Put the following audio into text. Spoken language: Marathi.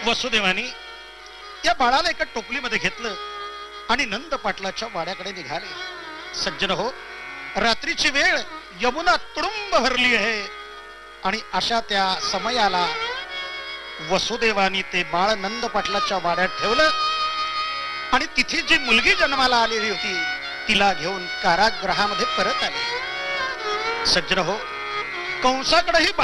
वसुदेवानी या बाळाला एका टोपलीमध्ये घेतलं आणि नंद पाटलाच्या वाड्याकडे निघाले। सज्जन हो, रात्रीची वेळ, यमुना तुडुंब भरली आहे आणि अशा त्या समयाला वसुदेवानी ते बाळ नंद पाटलाच्या वाड्यात ठेवलं आणि तिथे जी मुलगी जन्माला आलेली होती तिला घेऊन कारागृहामध्ये परत आले। सज्जन हो, कंसाकडेही